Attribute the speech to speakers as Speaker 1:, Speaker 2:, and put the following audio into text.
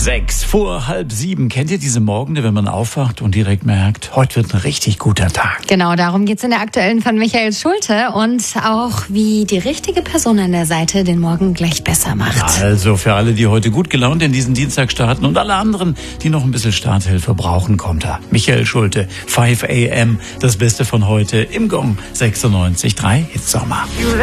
Speaker 1: 6:06. Kennt ihr diese Morgende, wenn man aufwacht und direkt merkt, heute wird ein richtig guter Tag?
Speaker 2: Genau, darum geht's in der Aktuellen von Michael Schulte und auch, wie die richtige Person an der Seite den Morgen gleich besser macht.
Speaker 1: Also für alle, die heute gut gelaunt in diesen Dienstag starten und alle anderen, die noch ein bisschen Starthilfe brauchen, kommt da. Michael Schulte, 5 a.m., das Beste von heute im Gong 96.3 Hitsommer.